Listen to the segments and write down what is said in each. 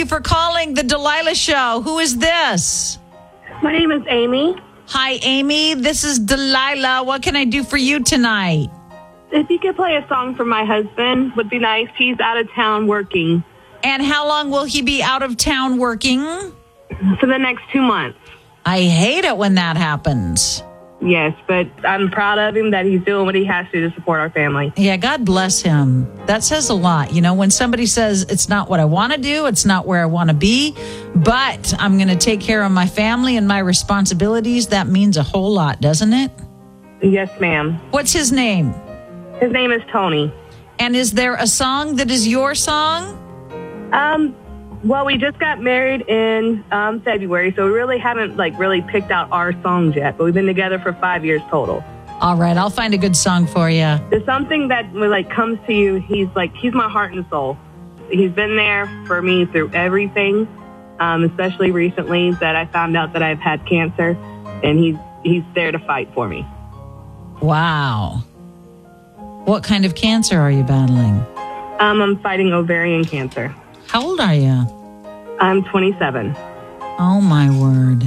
you for calling the Delilah Show. Who is this? My name is Amy. Hi, Amy. This is Delilah. What can I do for you tonight? If you could play a song for my husband, would be nice. He's out of town working. And how long will he be out of town working? For the next 2 months. I hate it when that happens. Yes, but I'm proud of him that he's doing what he has to support our family. Yeah, God bless him. That says a lot. You know, when somebody says, it's not what I want to do, it's not where I want to be, but I'm going to take care of my family and my responsibilities, that means a whole lot, doesn't it? Yes, ma'am. What's his name? His name is Tony. And is there a song that is your song? Well, we just got married in February, so we really haven't really picked out our songs yet, but we've been together for 5 years total. All right, I'll find a good song for you. There's something that comes to you. He's my heart and soul. He's been there for me through everything, especially recently that I found out that I've had cancer, and he's there to fight for me. Wow. What kind of cancer are you battling? I'm fighting ovarian cancer. How old are you? I'm 27. Oh, my word.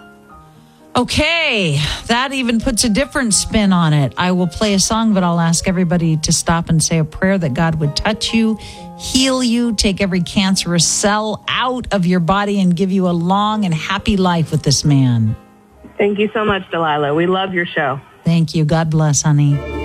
Okay, that even puts a different spin on it. I will play a song, but I'll ask everybody to stop and say a prayer that God would touch you, heal you, take every cancerous cell out of your body, and give you a long and happy life with this man. Thank you so much, Delilah. We love your show. Thank you. God bless, honey.